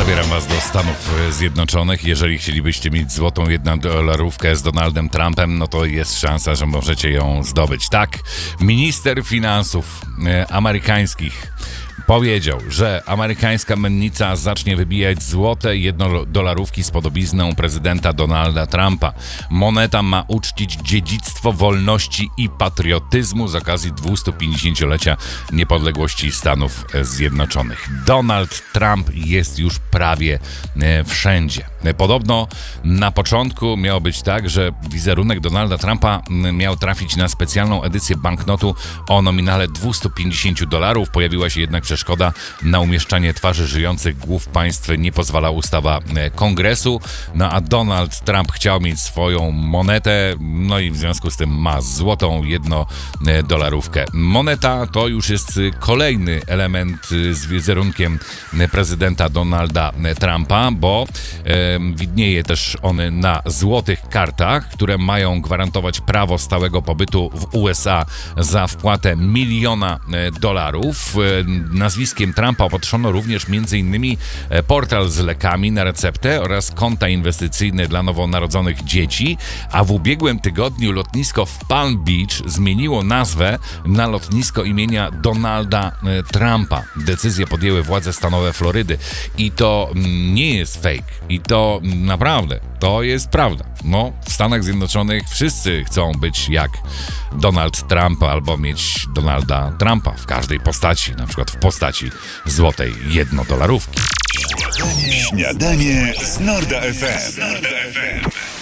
Zabieram was do Stanów Zjednoczonych. Jeżeli chcielibyście mieć złotą $1 z Donaldem Trumpem, no to jest szansa, że możecie ją zdobyć. Tak, minister finansów amerykańskich powiedział, że amerykańska mennica zacznie wybijać złote $1 z podobizną prezydenta Donalda Trumpa. Moneta ma uczcić dziedzictwo wolności i patriotyzmu z okazji 250-lecia niepodległości Stanów Zjednoczonych. Donald Trump jest już prawie wszędzie. Podobno na początku miało być tak, że wizerunek Donalda Trumpa miał trafić na specjalną edycję banknotu o nominale $250. Pojawiła się jednak przeszkoda na umieszczanie twarzy żyjących głów państw, nie pozwala ustawa Kongresu. No a Donald Trump chciał mieć swoją monetę, no i w związku z tym ma złotą $1. Moneta to już jest kolejny element z wizerunkiem prezydenta Donalda Trumpa, bo widnieje też on na złotych kartach, które mają gwarantować prawo stałego pobytu w USA za wpłatę $1 miliona. Nazwiskiem Trumpa opatrzono również m.in. portal z lekami na receptę oraz konta inwestycyjne dla nowonarodzonych dzieci, a w ubiegłym tygodniu lotnisko w Palm Beach zmieniło nazwę na lotnisko imienia Donalda Trumpa. Decyzję podjęły władze stanowe Florydy i to nie jest fake. I to naprawdę, to jest prawda. No, w Stanach Zjednoczonych wszyscy chcą być jak Donald Trump albo mieć Donalda Trumpa w każdej postaci, na przykład w postaci złotej $1. Śniadanie z Norda FM.